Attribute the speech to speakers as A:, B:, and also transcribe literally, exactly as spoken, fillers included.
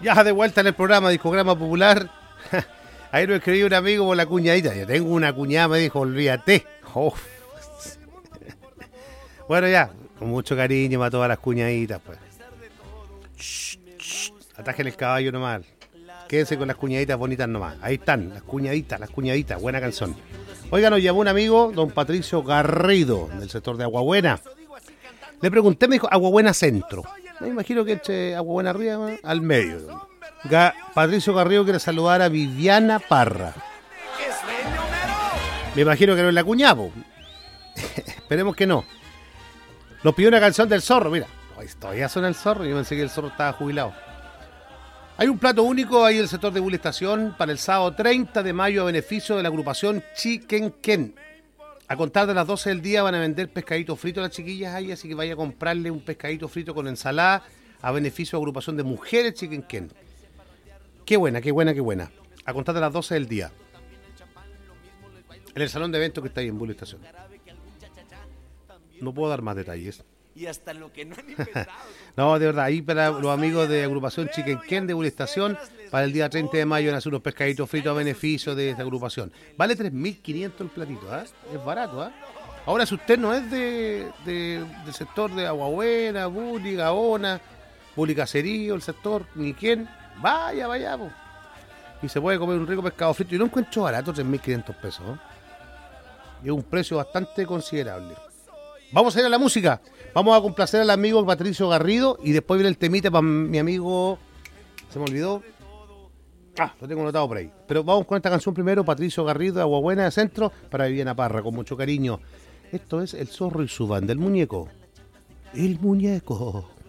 A: Ya de vuelta en el programa Discograma Popular. Ahí nos escribió un amigo por la cuñadita. Yo tengo una cuñada, me dijo, olvídate. Oh. Bueno, ya, con mucho cariño para todas las cuñaditas, pues. Shh, shh, atajen el caballo nomás. Quédense con las cuñaditas bonitas nomás. Ahí están, las cuñaditas, las cuñaditas. Buena canción. Oiga, nos llamó un amigo, don Patricio Garrido, del sector de Aguabuena. Le pregunté, me dijo, Aguabuena Centro. Me imagino que eche Aguabuena arriba, al medio. Ga- Patricio Garrido quiere saludar a Viviana Parra. Me imagino que no es la cuñada. Esperemos que no. Nos pidió una canción del Zorro, mira. Todavía suena el Zorro, yo pensé que el Zorro estaba jubilado. Hay un plato único ahí en el sector de Bull Estación para el sábado treinta de mayo a beneficio de la agrupación Chicken Ken. A contar de las doce del día van a vender pescadito frito a las chiquillas ahí, así que vaya a comprarle un pescadito frito con ensalada a beneficio de la agrupación de mujeres Chicken Ken. Qué buena, qué buena, qué buena. A contar de las doce del día. En el salón de eventos que está ahí en Bull Estación. No puedo dar más detalles.
B: Y hasta lo que no han inventado.
A: No, de verdad, ahí para los amigos de agrupación Chicken Ken de Bull Estación, para el día treinta de mayo van a hacer unos pescaditos fritos a beneficio de esta agrupación. Vale tres mil quinientos el platito, ¿eh? Es barato, ¿eh? Ahora, si usted no es de, de, del sector de Aguabuena, Bulli, Gaona, Bulli Caserío, el sector, ni quién, vaya, vaya, po. Y se puede comer un rico pescado frito. Y no encuentro barato, tres mil quinientos pesos, ¿eh? Y es un precio bastante considerable. Vamos a ir a la música. Vamos a complacer al amigo Patricio Garrido y después viene el temita para mi amigo... ¿Se me olvidó? Ah, lo tengo anotado por ahí. Pero vamos con esta canción primero, Patricio Garrido de Aguabuena de Centro, para Viviana Parra, con mucho cariño. Esto es El Zorro y su banda, el muñeco. El muñeco.